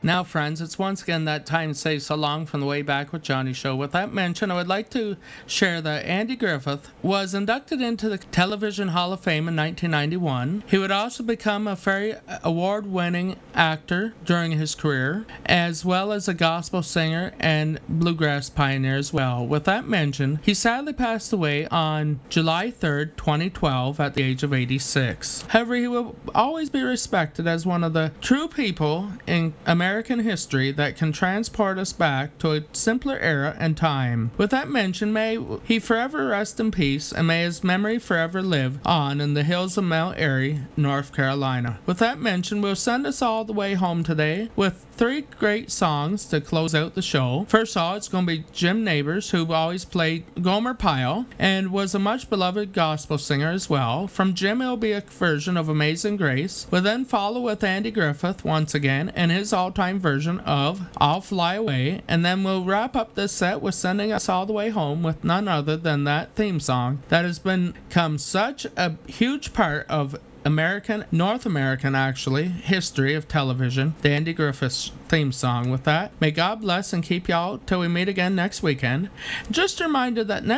Now, friends, it's once again that time to say so long from the Way Back with Johnny show. With that mention, I would like to share that Andy Griffith was inducted into the Television Hall of Fame in 1991. He would also become a very award-winning actor during his career, as well as a gospel singer and bluegrass pioneer as well. With that mention, he sadly passed away on July 3rd, 2012 at the age of 86. However, he will always be respected as one of the true people in American history that can transport us back to a simpler era and time. With that mention, may he forever rest in peace, and may his memory forever live on in the hills of Mount Airy, North Carolina. With that mention, we'll send us all the way home today with 3 great songs to close out the show. First of all, it's going to be Jim Nabors, who always played Gomer Pyle and was a much beloved gospel singer as well. From Jim, it'll be a version of Amazing Grace. We'll then follow with Andy Griffith once again and his all-time version of I'll Fly Away, and then we'll wrap up this set with sending us all the way home with none other than that theme song that has become such a huge part of North American history of television, the Andy Griffith theme song. With that, may God bless and keep y'all till we meet again next weekend. Just a reminder that